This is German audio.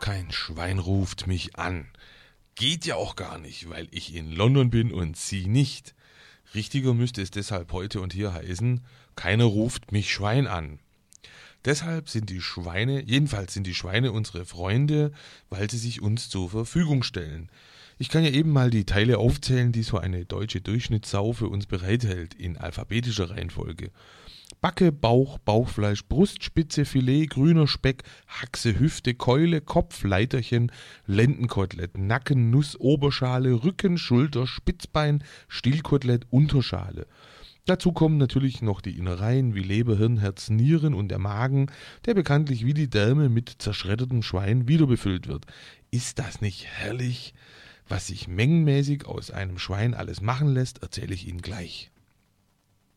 Kein Schwein ruft mich an. Geht ja auch gar nicht, weil ich in London bin und Sie nicht. Richtiger müsste es deshalb heute und hier heißen, keiner ruft mich Schwein an. Deshalb sind die Schweine unsere Freunde, weil sie sich uns zur Verfügung stellen. Ich kann ja eben mal die Teile aufzählen, die so eine deutsche Durchschnittssau für uns bereithält, in alphabetischer Reihenfolge. Backe, Bauch, Bauchfleisch, Brust, Spitze, Filet, grüner Speck, Haxe, Hüfte, Keule, Kopf, Leiterchen, Lendenkotelett, Nacken, Nuss, Oberschale, Rücken, Schulter, Spitzbein, Stielkotelett, Unterschale. Dazu kommen natürlich noch die Innereien wie Leber, Hirn, Herz, Nieren und der Magen, der bekanntlich wie die Därme mit zerschreddertem Schwein wieder befüllt wird. Ist das nicht herrlich? Was sich mengenmäßig aus einem Schwein alles machen lässt, erzähle ich Ihnen gleich.